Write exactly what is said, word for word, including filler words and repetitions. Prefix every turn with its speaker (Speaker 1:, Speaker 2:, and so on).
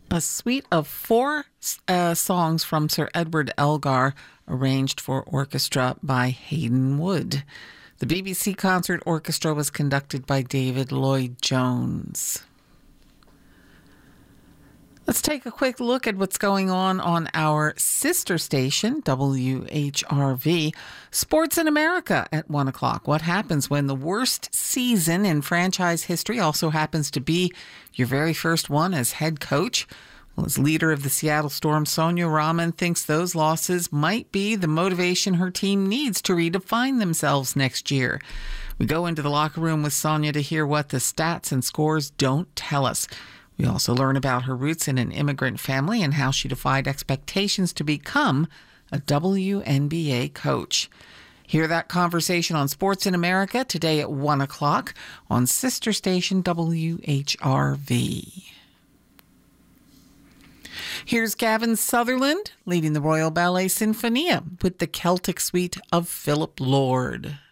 Speaker 1: A suite of four uh, songs from Sir Edward Elgar, arranged for orchestra by Hayden Wood. The B B C Concert Orchestra was conducted by David Lloyd-Jones. Let's take a quick look at what's going on on our sister station, W H R V. Sports in America at one o'clock. What happens when the worst season in franchise history also happens to be your very first one as head coach? Well, as leader of the Seattle Storm, Sonia Rahman thinks those losses might be the motivation her team needs to redefine themselves next year. We go into the locker room with Sonia to hear what the stats and scores don't tell us. We also learn about her roots in an immigrant family and how she defied expectations to become a W N B A coach. Hear that conversation on Sports in America today at one o'clock on sister station W H R V. Here's Gavin Sutherland leading the Royal Ballet Sinfonia with the Celtic Suite of Philip Lord.